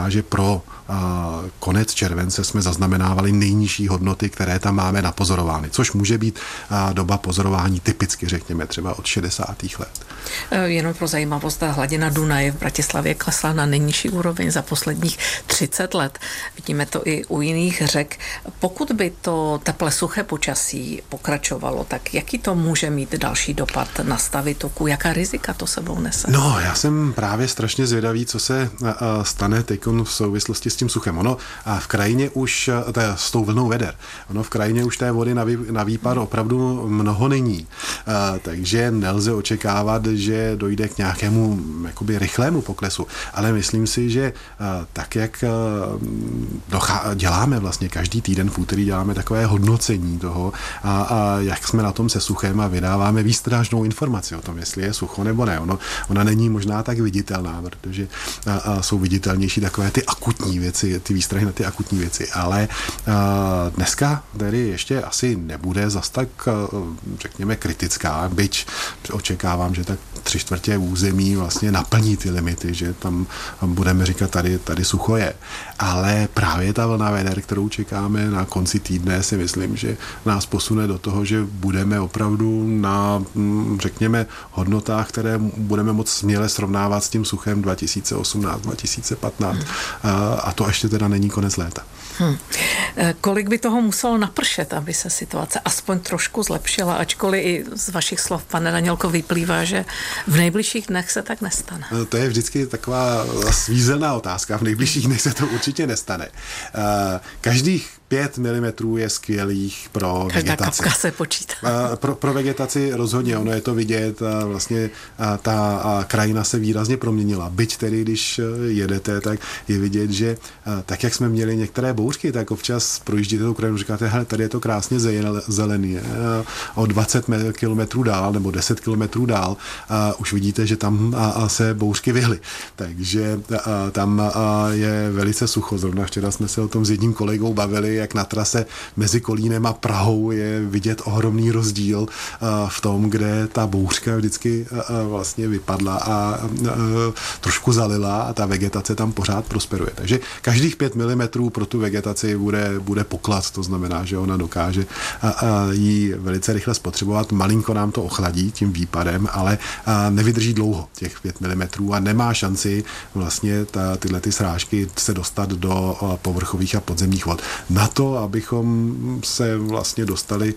že pro konec července jsme zaznamenávali nejnižší hodnoty, které tam máme napozorovány, což může být doba pozorování typicky, řekněme, třeba od 60. let. Jenom pro zajímavost, ta hladina Dunaje v Bratislavě klesla na nejnižší úroveň za posledních 30 let. Vidíme to i u jiných řek. Pokud by to teple suché počasí pokračovalo, tak jaký to může mít další dopad na stavy toku? Jaká rizika to sebou nese? No, já jsem právě strašně zvědavý, co se stane teď v souvislosti s tím suchem. Ono v krajině už, s tou vlnou veder, ono v krajině už té vody na výpad opravdu mnoho není. Takže nelze očekávat, že dojde k nějakému jakoby rychlému poklesu. Ale myslím si, že tak, jak děláme vlastně každý týden v úterý, děláme takové hodnocení toho, a jak jsme na tom se suchem a vydáváme výstražnou informaci o tom, jestli je sucho nebo ne. Ona není možná tak viditelná, protože jsou viditelnější takové ty akutní věci, ty výstrahy na ty akutní věci. Ale dneska tedy ještě asi nebude zas tak, řekněme, kritická, byť očekávám, že tak 3/4 území vlastně naplní ty limity, že tam budeme říkat, tady sucho je. Ale právě ta vlna veder, kterou čekáme na konci týdne, si myslím, že nás posune do toho, že budeme opravdu na, řekněme, hodnotách, které budeme moc směle srovnávat s tím suchem 2018, 2015. A to ještě teda není konec léta. Kolik by toho muselo napršet, aby se situace aspoň trošku zlepšila, ačkoliv i z vašich slov, pane Danielko, vyplývá, že v nejbližších dnech se tak nestane? To je vždycky taková svízelná otázka. V nejbližších dnech se to určitě nestane. Každých 5 mm je skvělých pro každá vegetaci. Každá kapka se počítá. Pro vegetaci rozhodně, ono je to vidět, vlastně ta krajina se výrazně proměnila. Byť tedy, když jedete, tak je vidět, že tak, jak jsme měli některé bouřky, tak občas projíždíte tou krajinu, říkáte, hele, tady je to krásně zelený. O 20 kilometrů dál nebo 10 kilometrů dál už vidíte, že tam se bouřky vyhly. Takže tam je velice sucho. Zrovna včera jsme se o tom s jedním kolegou bavili, jak na trase mezi Kolínem a Prahou je vidět ohromný rozdíl v tom, kde ta bouřka vždycky vlastně vypadla a trošku zalila a ta vegetace tam pořád prosperuje. Takže každých 5 mm pro tu vegetaci bude poklad, to znamená, že ona dokáže ji velice rychle spotřebovat. Malinko nám to ochladí tím výpadem, ale nevydrží dlouho těch 5 mm a nemá šanci vlastně tyhle ty srážky se dostat do povrchových a podzemních vod. Na to, abychom se vlastně dostali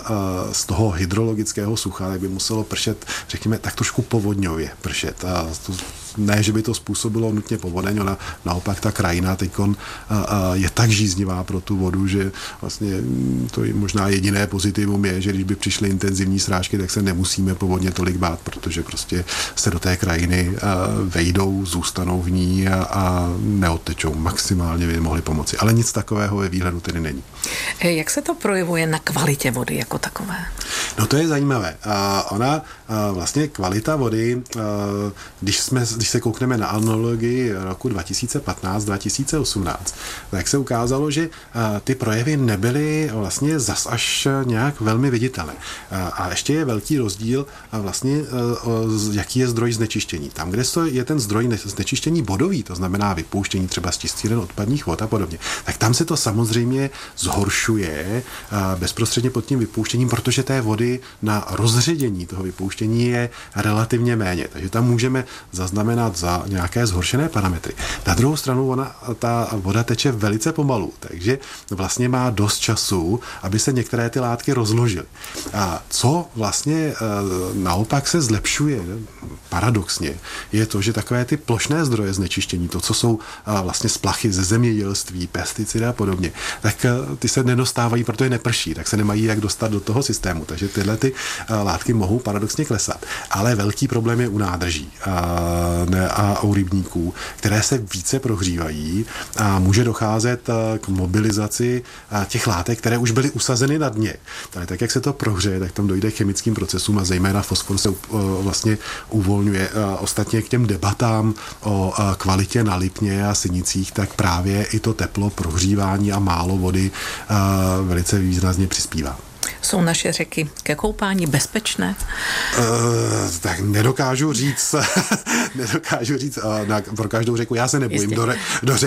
z toho hydrologického sucha, tak by muselo pršet, řekněme, tak trošku povodňově pršet. Ne, že by to způsobilo nutně povodeň, ona naopak ta krajina teďkon je tak žíznivá pro tu vodu, že vlastně to je možná jediné pozitivum je, že když by přišly intenzivní srážky, tak se nemusíme povodně tolik bát, protože prostě se do té krajiny vejdou, zůstanou v ní a neodtečou. Maximálně by mohly pomoci. Ale nic takového ve výhledu tedy není. Jak se to projevuje na kvalitě vody jako takové? No to je zajímavé. Ona vlastně kvalita vody, když se koukneme na analogii roku 2015-2018, tak se ukázalo, že ty projevy nebyly vlastně zas až nějak velmi viditelné. A ještě je velký rozdíl vlastně, jaký je zdroj znečištění. Tam, kde je ten zdroj znečištění bodový, to znamená vypouštění třeba z čistíren odpadních vod a podobně, tak tam se to samozřejmě zhoršuje bezprostředně pod tím vypouštěním, protože té vody na rozředění toho vypouštění je relativně méně. Takže tam můžeme zaznamenat za nějaké zhoršené parametry. Na druhou stranu ta voda teče velice pomalu, takže vlastně má dost času, aby se některé ty látky rozložily. A co vlastně naopak se zlepšuje paradoxně, je to, že takové ty plošné zdroje znečištění, to, co jsou vlastně splachy ze zemědělství, pesticidy a podobně, tak ty se nedostávají, protože neprší, tak se nemají jak dostat do toho systému. Takže tyhle ty látky mohou paradoxně klesat. Ale velký problém je u nádrží a u rybníků, které se více prohřívají a může docházet k mobilizaci těch látek, které už byly usazeny na dně. Tak jak se to prohřeje, tak tam dojde k chemickým procesům a zejména fosfor se vlastně uvolňuje. Ostatně k těm debatám o kvalitě na Lipně a Synicích, tak právě i to teplo, prohřívání a málo vody velice výrazně přispívá. Jsou naše řeky ke koupání bezpečné? Tak nedokážu říct pro každou řeku. Já se nebojím do řeky